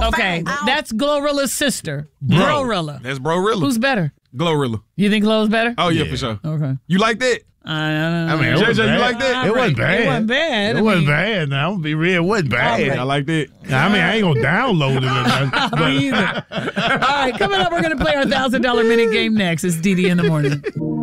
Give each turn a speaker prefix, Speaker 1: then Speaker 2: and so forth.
Speaker 1: Okay, that's Glorilla's sister. Brorilla.
Speaker 2: That's Brorilla.
Speaker 1: Who's better?
Speaker 2: Glorilla.
Speaker 1: You think Glo's better?
Speaker 2: Oh, yeah, for sure.
Speaker 1: Okay.
Speaker 2: You like that?
Speaker 1: I
Speaker 3: mean,
Speaker 2: JJ, you like that?
Speaker 3: It wasn't bad.
Speaker 1: It wasn't bad.
Speaker 3: It wasn't bad. Now, I'm going to be real. It wasn't bad.
Speaker 2: I like that.
Speaker 3: I mean, I ain't going to download it or nothing.
Speaker 1: Me either. All right, coming up, we're going to play our $1,000 mini game next. It's DD in the morning.